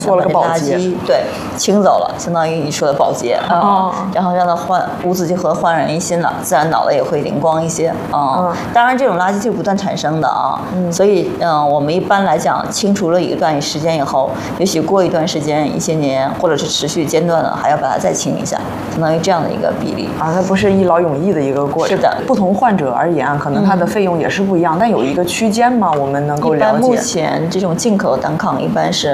做了个保洁， 对，清走了，相当于你说的保洁然后让它屋子就和焕然一新了，自然脑袋也会灵光一些当然，这种垃圾就是不断产生的所以我们一般来讲，清除了一段时间以后，也许过一段时间、一些年，或者是持续间断了，还要把它再清一下，相当于这样的一个比例它不是一劳永逸的一个过程。 是的， 不同患者而言，可能它的费用也是不一样，但有一个区间吗？我们能够了解。 一般目前这种进口的单抗一般是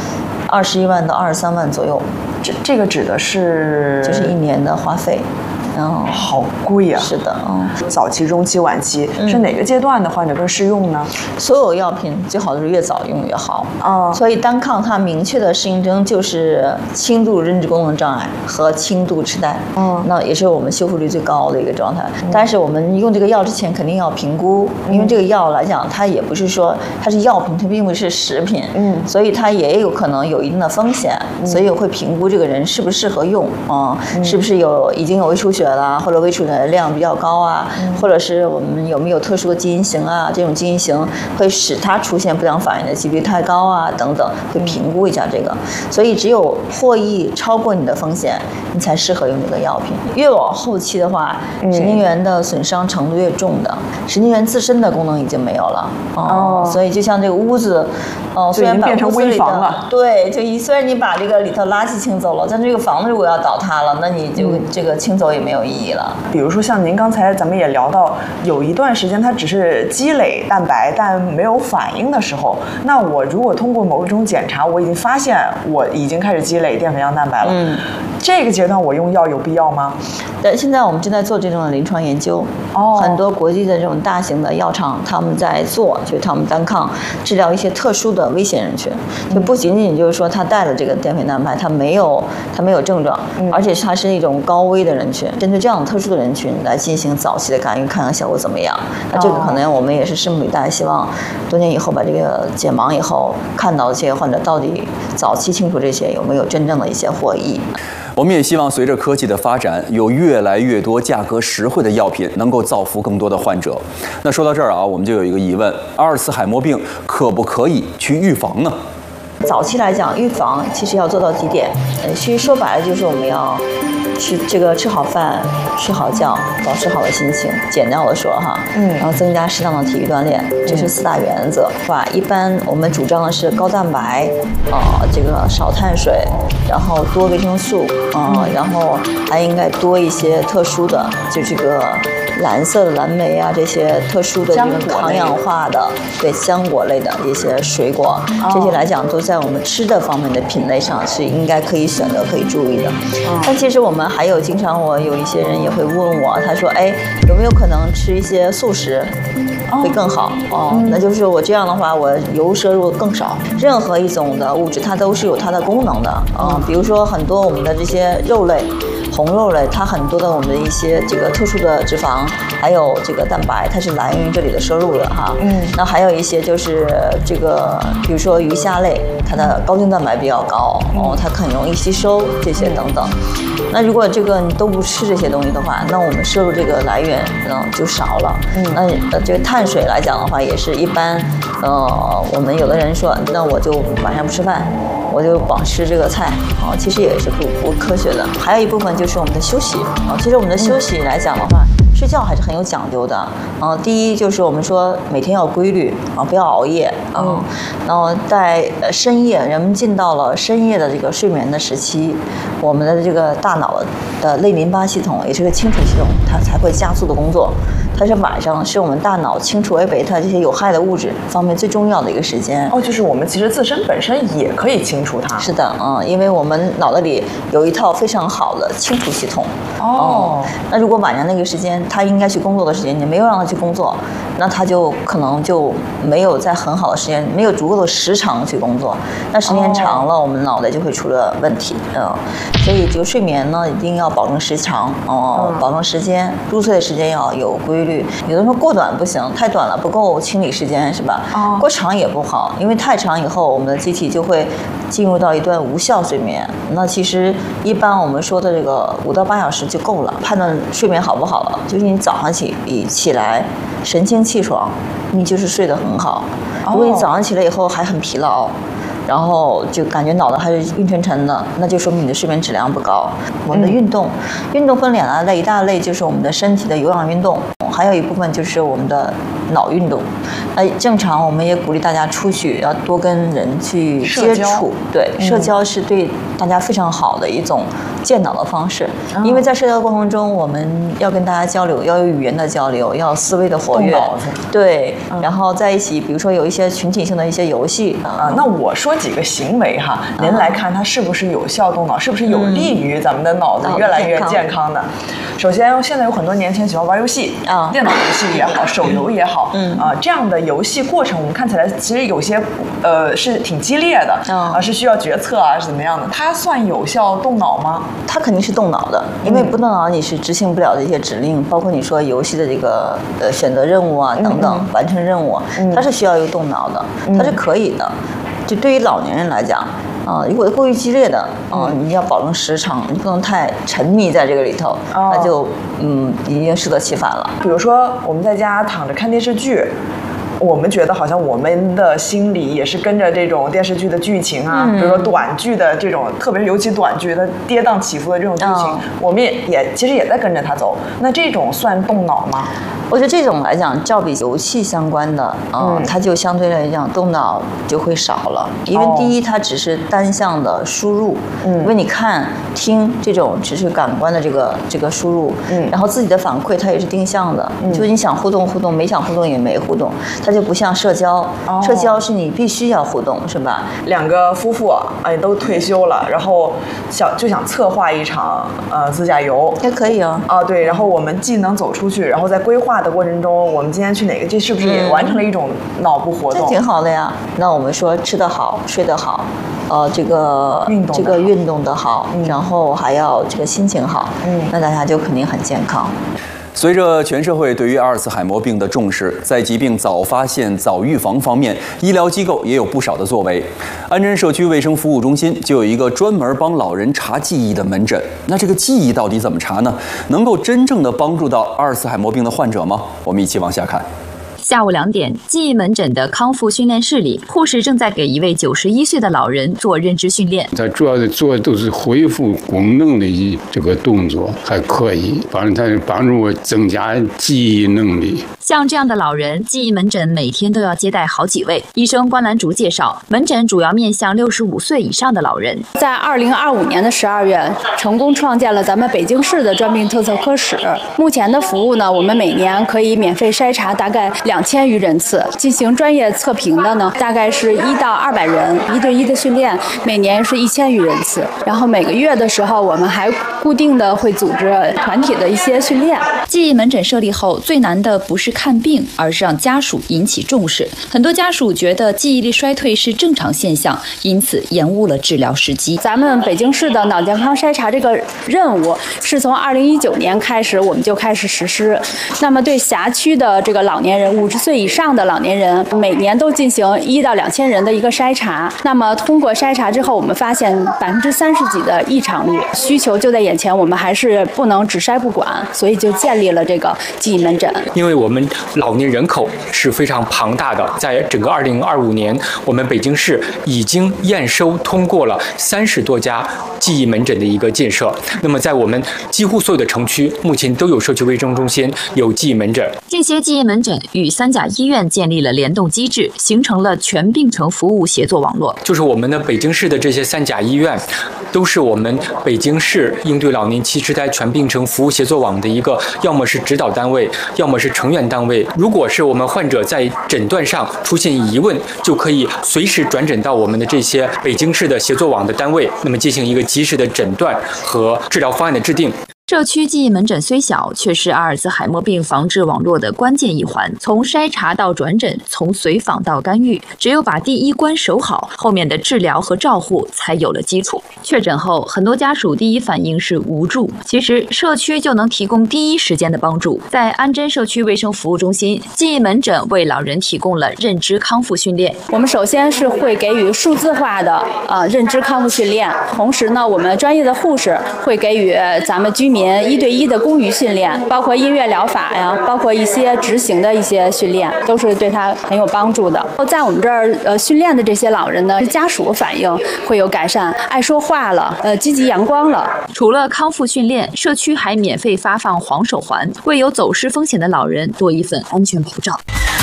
21万到23万左右， 这个指的是就是1年的花费。 好贵啊！ 是的， 早期、中期、晚期是哪个阶段的患者更适用呢？ 所有药品最好是越早用越好所以单抗它明确的适应症就是轻度认知功能障碍和轻度痴呆那也是我们修复率最高的一个状态。但是我们用这个药之前肯定要评估，因为这个药来讲，它也不是说它是药品，它并不是食品所以它也有可能有一定的风险所以我会评估这个人适不适合用是不是已经有胃出血或者胃出血的量比较高或者是我们有没有特殊的基因型这种基因型会使它出现不良反应的几率太高等等，会评估一下这个。所以只有获益超过你的风险，你才适合用这个药品。越往后期的话，神经元的损伤程度越重的，神经元自身的功能已经没有了所以就像这个屋子虽然变成危房了， 对，虽然你把这个里头垃圾清走了，但这个房子如果要倒塌了，那你就这个清走也没有意义了。 比如说像您刚才咱们也聊到，有一段时间它只是积累蛋白但没有反应的时候，那我如果通过某种检查，我已经发现我已经开始积累淀粉样蛋白了这个阶段我用药有必要吗？ 现在我们正在做这种临床研究很多国际的这种大型的药厂他们在做，就是他们单抗治疗一些特殊的危险人群就不仅仅就是说他带了这个淀粉蛋白，他没有症状而且他是一种高危的人群，针对这样特殊的人群来进行早期的干预，看看效果怎么样。那这个可能我们也是拭目以待，希望多年以后把这个解盲以后，看到这些患者到底早期清除这些有没有真正的一些获益。 我们也希望随着科技的发展，有越来越多价格实惠的药品能够造福更多的患者。那说到这儿我们就有一个疑问：阿尔茨海默病可不可以去预防呢？ 早期来讲，预防其实要做到几点，其实说白了就是我们要吃好饭，睡好觉，保持好的心情。简要的说然后增加适当的体育锻炼，这是4大原则，是吧？一般我们主张的是高蛋白，这个少碳水，然后多维生素，然后还应该多一些特殊的，就这个蓝色的蓝莓这些特殊的这个抗氧化的，对浆果类的一些水果，这些来讲都在我们吃的方面的品类上是应该可以选择、可以注意的。但其实我们还有经常我有一些人也会问我，他说有没有可能吃一些素食会更好那就是我这样的话，我油摄入更少。任何一种的物质它都是有它的功能的比如说很多我们的这些肉类。红肉类它很多的我们的一些这个特殊的脂肪，还有这个蛋白，它是来源于这里的摄入的那还有一些就是这个，比如说鱼虾类，它的高筋蛋白比较高它很容易吸收这些等等。那如果这个你都不吃这些东西的话，那我们摄入这个来源就少了。那这个碳水来讲的话，也是一般我们有的人说，那我就晚上不吃饭。我就光吃这个菜其实也是不科学的。还有一部分就是我们的休息其实我们的休息来讲的话，睡觉还是很有讲究的第一就是我们说每天要规律不要熬夜然后在深夜，人们进到了深夜的这个睡眠的时期，我们的这个大脑的类淋巴系统也是个清除系统，它才会加速的工作。它是晚上是我们大脑清除 A 贝塔这些有害的物质方面最重要的一个时间就是我们其实自身本身也可以清除它。 是的因为我们脑袋里有一套非常好的清除系统那如果晚上那个时间他应该去工作的时间，你没有让他去工作，那他就可能就没有在很好的时间，没有足够的时长去工作，那时间长了我们脑袋就会出了问题所以这个睡眠呢一定要保证时长保证时间，入睡的时间要有规律。有的时候过短不行，太短了不够清理时间，是吧过长也不好，因为太长以后我们的机体就会进入到一段无效睡眠。那其实一般我们说的这个5到8小时就够了，判断睡眠好不好了，就是你早上起来神清气爽，你就是睡得很好。如果你早上起来以后还很疲劳， 然后就感觉脑袋还是晕沉沉的，那就说明你的睡眠质量不高。我们的运动分2大类，一大类就是我们的身体的有氧运动，还有一部分就是我们的脑运动。正常我们也鼓励大家出去要多跟人去接触，对，社交是对大家非常好的一种健脑的方式。因为在社交过程中，我们要跟大家交流，要有语言的交流，要思维的活跃，对，然后在一起，比如说有一些群体性的一些游戏那我说几个行为哈，您来看它是不是有效动脑，是不是有利于咱们的脑子越来越健康的？首先，现在有很多年轻人喜欢玩游戏，电脑游戏也好，手游也好，这样的游戏过程我们看起来其实有些是挺激烈的，是需要决策啊，是怎么样的？它算有效动脑吗？ 它肯定是动脑的，因为不动脑你是执行不了的一些指令，包括你说游戏的这个选择任务啊等等，完成任务，它是需要有动脑的，它是可以的。就对于老年人来讲，如果过于激烈的，你要保证时长，你不能太沉迷在这个里头，那就已经适得其反了。 比如说我们在家躺着看电视剧，我们觉得好像我们的心里也是跟着这种电视剧的剧情啊，比如说短剧的这种，特别是尤其短剧的跌宕起伏的这种剧情，我们也其实也在跟着它走。那这种算动脑吗？ 我觉得这种来讲，照比游戏相关的，它就相对来讲动脑就会少了，因为第一，它只是单向的输入，因为你看、听这种只是感官的这个输入，然后自己的反馈它也是定向的，就是你想互动互动，没想互动也没互动，它就不像社交，社交是你必须要互动，是吧？ 两个夫妇都退休了，然后就想策划一场自驾游， 也可以啊。 对，然后我们既能走出去，然后在规划的过程中，我们今天去哪个，这是不是也完成了一种脑部活动？ 这挺好的呀。那我们说吃得好，睡得好，这个运动的好，然后还要这个心情好，那大家就肯定很健康。 随着全社会对于阿尔茨海默病的重视，在疾病早发现、早预防方面，医疗机构也有不少的作为。安贞社区卫生服务中心就有一个专门帮老人查记忆的门诊。那这个记忆到底怎么查呢？能够真正的帮助到阿尔茨海默病的患者吗？我们一起往下看。 下午2点，记忆门诊的康复训练室里，护士正在给一位91岁的老人做认知训练。 他主要的做的都是恢复功能的这个动作，还可以帮助我增加记忆能力。 像这样的老人，记忆门诊每天都要接待好几位。医生关兰竹介绍，门诊主要面向65岁以上的老人。 在2025年的12月，成功创建了咱们北京市的专病特色科室。目前的服务呢，我们每年可以免费筛查大概2000余人次，进行专业测评的呢，大概是1到200人，1对1的训练，每年是1000余人次。然后每个月的时候，我们还固定的会组织团体的一些训练。 记忆门诊设立后，最难的不是看病，而是让家属引起重视。很多家属觉得记忆力衰退是正常现象，因此延误了治疗时机。 咱们北京市的脑健康筛查这个任务是从2019年开始，我们就开始实施。那么对辖区的这个老年人，50岁以上的老年人，每年都进行1到2000人的一个筛查。那么通过筛查之后，我们发现30%几的异常率，需求就在眼前，我们还是不能只筛不管，所以就建立了这个记忆门诊。 因为我们老年人口是非常庞大的，在整个2025年，我们北京市已经验收通过了30多家记忆门诊的一个建设。那么在我们几乎所有的城区，目前都有社区卫生中心，有记忆门诊。 这些记忆门诊与3甲医院建立了联动机制，形成了全病程服务协作网络。 就是我们的北京市的这些3甲医院，都是我们北京市应对老年期痴呆全病程服务协作网的一个，要么是指导单位，要么是成员单位。如果是我们患者在诊断上出现疑问，就可以随时转诊到我们的这些北京市的协作网的单位，那么进行一个及时的诊断和治疗方案的制定。 社区记忆门诊虽小，却是阿尔茨海默病防治网络的关键一环。从筛查到转诊，从随访到干预，只有把第一关守好，后面的治疗和照护才有了基础。确诊后，很多家属第一反应是无助，其实社区就能提供第一时间的帮助。在安贞社区卫生服务中心，记忆门诊为老人提供了认知康复训练。 我们首先是会给予数字化的认知康复训练，同时呢，我们专业的护士会给予咱们居民民1对1的公寓训练，包括音乐疗法呀，包括一些执行的一些训练，都是对他很有帮助的。在我们这儿训练的这些老人呢，家属反映会有改善，爱说话了，积极阳光了。 除了康复训练，社区还免费发放黄手环，为有走失风险的老人多一份安全保障。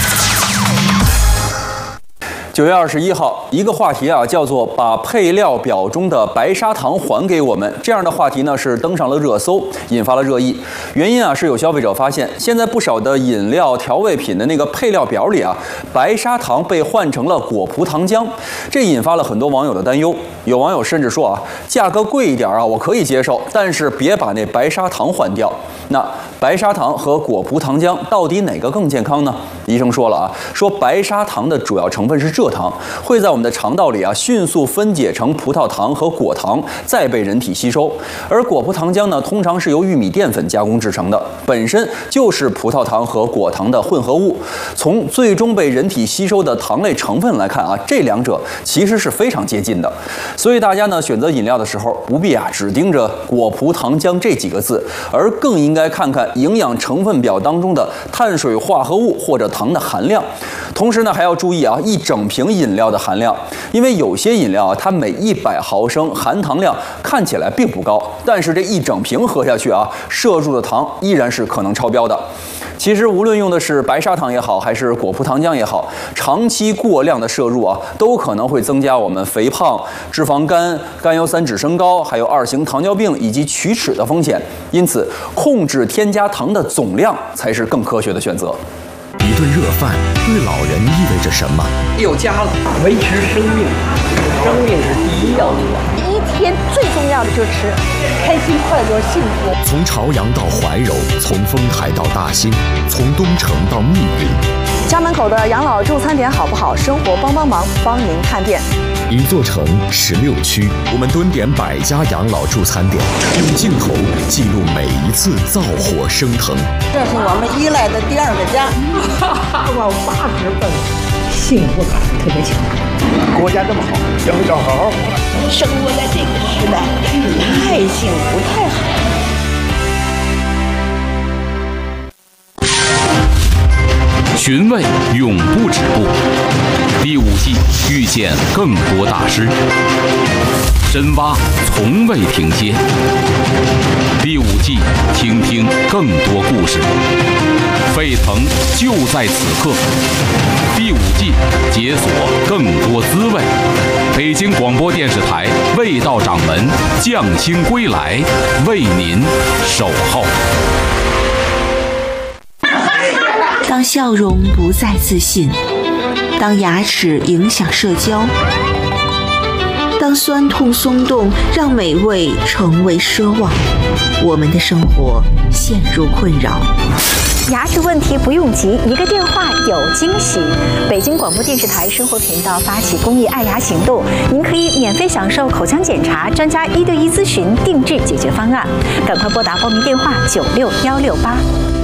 9月21号，一个话题啊，叫做把配料表中的白砂糖还给我们。这样的话题呢，是登上了热搜，引发了热议。原因啊，是有消费者发现，现在不少的饮料、调味品的那个配料表里啊，白砂糖被换成了果葡糖浆，这引发了很多网友的担忧。有网友甚至说啊，价格贵一点啊，我可以接受，但是别把那白砂糖换掉。那白砂糖和果葡糖浆到底哪个更健康呢？医生说了啊，说白砂糖的主要成分是蔗糖，会在我们的肠道里啊迅速分解成葡萄糖和果糖，再被人体吸收。而果葡糖浆呢，通常是由玉米淀粉加工制成的，本身就是葡萄糖和果糖的混合物。从最终被人体吸收的糖类成分来看啊，这两者其实是非常接近的。所以大家呢选择饮料的时候，不必啊只盯着果葡糖浆这几个字，而更应该看看营养成分表当中的碳水化合物或者糖的含量。同时呢，还要注意啊一整瓶饮料的含量，因为有些饮料啊，它每100毫升含糖量看起来并不高，但是这一整瓶喝下去啊，摄入的糖依然是可能超标的。其实无论用的是白砂糖也好，还是果葡糖浆也好，长期过量的摄入啊，都可能会增加我们肥胖、脂肪肝、甘油三酯升高，还有2型糖尿病以及龋齿的风险。因此，控制添加糖的总量才是更科学的选择。 一顿热饭对老人意味着什么？ 有家了，维持生命，生命是第一要素。 一天最重要的就是吃，开心、快乐、幸福。 从朝阳到怀柔，从丰台到大兴，从东城到密云。 家门口的养老助餐点好不好？生活帮帮忙，帮您看店。 一座城16区，我们蹲点100家养老助餐点，用镜头记录每一次灶火升腾。 这是我们依赖的第2个家。 我80分，幸福感特别强。 国家这么好，要好好活。 生活在这个时代，太幸福，太好了。 寻味永不止步，第5季遇见更多大师，深挖从未停歇。第5季听听更多故事，沸腾就在此刻。第5季解锁更多滋味。北京广播电视台味道掌门匠心归来，为您守候。 当笑容不再自信，当牙齿影响社交，当酸痛松动让美味成为奢望，我们的生活陷入困扰。 牙齿问题不用急，一个电话有惊喜。北京广播电视台生活频道发起公益爱牙行动，您可以免费享受口腔检查、专家1对1咨询、定制解决方案。赶快拨打报名电话96-168。